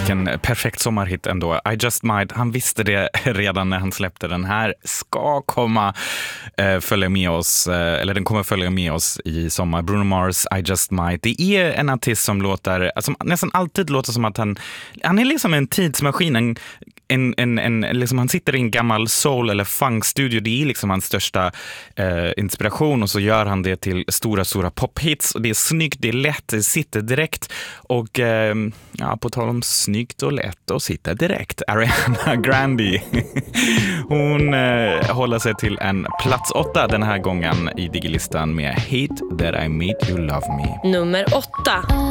vilken perfekt sommarhit ändå. I Just Might, han visste det redan när han släppte den här. Ska komma följa med oss, eller den kommer följa med oss i sommar. Bruno Mars, I Just Might. Det är en artist som låter, alltså, nästan alltid låter som att han är liksom en tidsmaskin, liksom han sitter i en gammal soul- eller funk-studio. Det är liksom hans största inspiration, och så gör han det till stora pophits, och det är snyggt, det är lätt, det sitter direkt. Och på tal om snyggt och lätt och sitta direkt, Ariana Grande hon håller sig till en plats 8 den här gången i Digilistan med Hate That I Made You Love Me. Nummer 8.